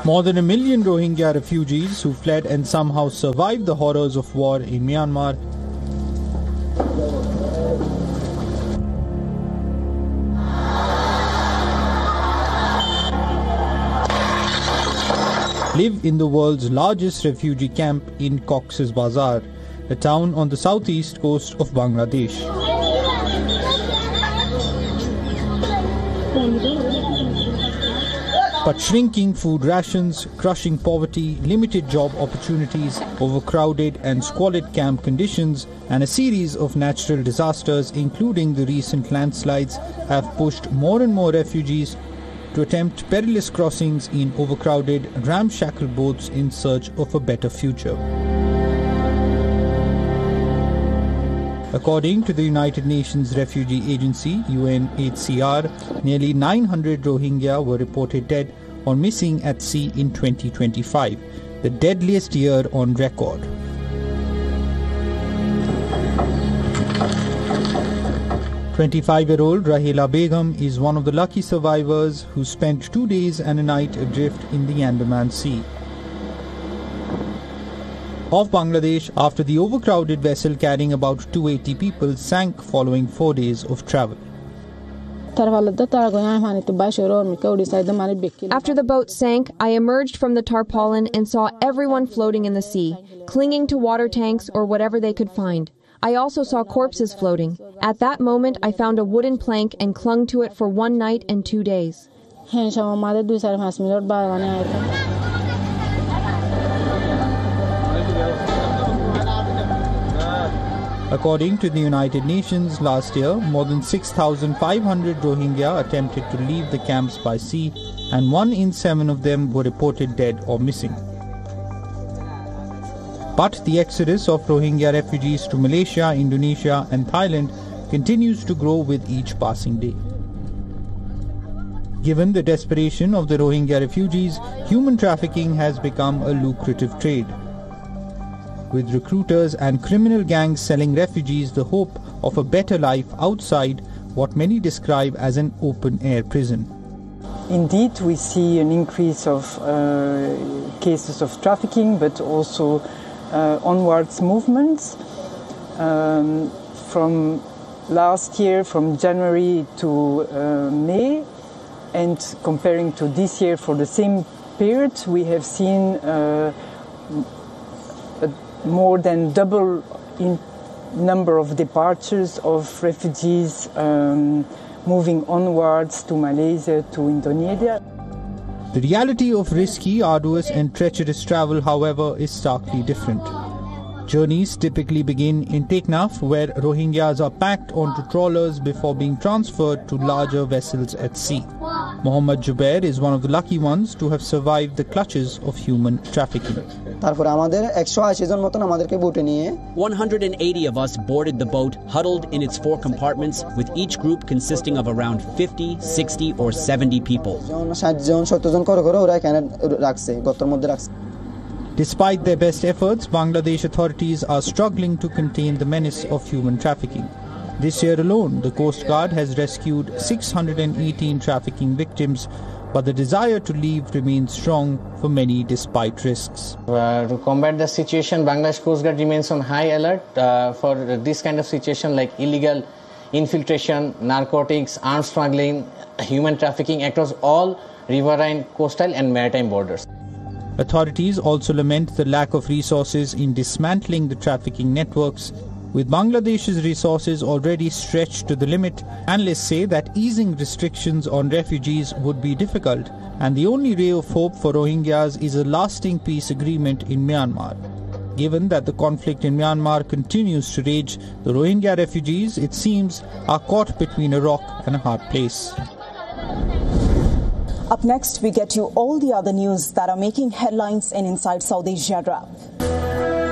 More than 1 million Rohingya refugees who fled and somehow survived the horrors of war in Myanmar live in the world's largest refugee camp in Cox's Bazar, a town on the southeast coast of Bangladesh. But shrinking food rations, crushing poverty, limited job opportunities, overcrowded and squalid camp conditions, and a series of natural disasters, including the recent landslides, have pushed more and more refugees to attempt perilous crossings in overcrowded, ramshackle boats in search of a better future. According to the United Nations Refugee Agency, UNHCR, nearly 900 Rohingya were reported dead or missing at sea in 2025, the deadliest year on record. "25-year-old Rahela Begum is one of the lucky survivors who spent 2 days and a night adrift in the Andaman Sea off Bangladesh after the overcrowded vessel carrying about 280 people sank following 4 days of travel. After the boat sank, I emerged from the tarpaulin and saw everyone floating in the sea, clinging to water tanks or whatever they could find. I also saw corpses floating. At that moment, I found a wooden plank and clung to it for 1 night and 2 days. According to the United Nations, last year, more than 6,500 Rohingya attempted to leave the camps by sea, and 1 in 7 of them were reported dead or missing. But the exodus of Rohingya refugees to Malaysia, Indonesia and Thailand continues to grow with each passing day. Given the desperation of the Rohingya refugees, human trafficking has become a lucrative trade, with recruiters and criminal gangs selling refugees the hope of a better life outside what many describe as an open-air prison. Indeed, we see an increase of cases of trafficking, but also onwards movements. From last year, from January to May, and comparing to this year for the same period, we have seen more than double in number of departures of refugees moving onwards to Malaysia, to Indonesia. The reality of risky, arduous and treacherous travel, however, is starkly different. Journeys typically begin in Teknaf, where Rohingyas are packed onto trawlers before being transferred to larger vessels at sea. Mohammad Jubair is one of the lucky ones to have survived the clutches of human trafficking. 180 of us boarded the boat, huddled in its 4 compartments, with each group consisting of around 50, 60 or 70 people. Despite their best efforts, Bangladesh authorities are struggling to contain the menace of human trafficking. This year alone, the Coast Guard has rescued 618 trafficking victims, but the desire to leave remains strong for many despite risks. To combat the situation, Bangladesh Coast Guard remains on high alert for this kind of situation like illegal infiltration, narcotics, arms smuggling, human trafficking across all riverine, coastal and maritime borders. Authorities also lament the lack of resources in dismantling the trafficking networks. With Bangladesh's resources already stretched to the limit, analysts say that easing restrictions on refugees would be difficult, and the only ray of hope for Rohingyas is a lasting peace agreement in Myanmar. Given that the conflict in Myanmar continues to rage, the Rohingya refugees, it seems, are caught between a rock and a hard place. Up next, we get you all the other news that are making headlines in Inside South Asia Wrap.